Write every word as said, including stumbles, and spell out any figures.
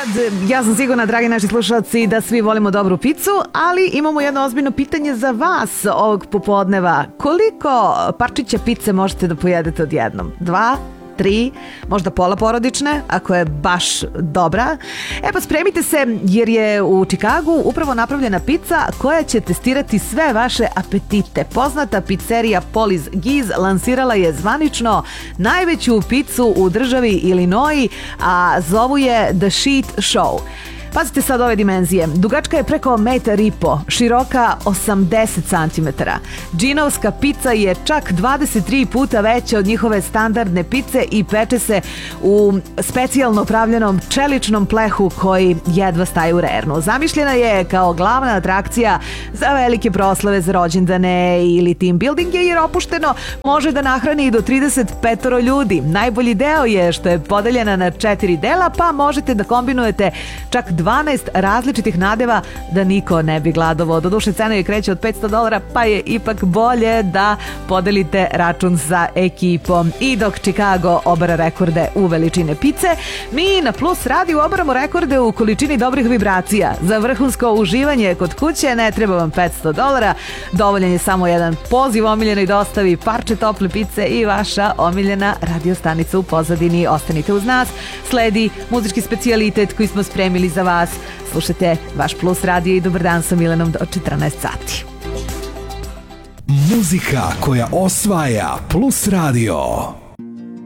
Ja sam sigurna, dragi naši slušalci, da svi volimo dobru picu, ali imamo jedno ozbiljno pitanje za vas ovog popodneva. Koliko parčića pice možete da pojedete odjednom? Dva? Tri, možda pola porodične, ako je baš dobra. E pa spremite se, jer je u Čikagu upravo napravljena pica koja će testirati sve vaše apetite. Poznata pizzerija Poli's Giz lansirala je zvanično najveću picu u državi Illinois, a zovu je The Sheet Show. Pazite sad ove dimenzije. Dugačka je preko metar i po, široka osamdeset centimetara. Džinovska pica je čak dvadeset tri puta veća od njihove standardne pice i peče se u specijalno pravljenom čeličnom plehu koji jedva staje u rernu. Zamišljena je kao glavna atrakcija za velike proslave, za rođendane ili team buildinge, jer opušteno može da nahrani i do trideset petoro ljudi. Najbolji deo je što je podeljena na četiri dela, pa možete da kombinujete čak dvanaest različitih nadeva da niko ne bi gladovo. Doduše, cena je kreće od petsto dolara, pa je ipak bolje da podelite račun sa ekipom. I dok Chicago obara rekorde u veličine pice, mi na Plus radiju obaramo rekorde u količini dobrih vibracija. Za vrhunsko uživanje kod kuće ne treba vam petsto dolara, dovoljan je samo jedan poziv omiljenoj dostavi, parče tople pice i vaša omiljena radiostanica u pozadini. Ostanite uz nas, sledi muzički specijalitet koji smo spremili za vas. Slušajte vaš Plus radio i dobar dan sa Milenom do četrnaest sati. Muzika koja osvaja Plus radio.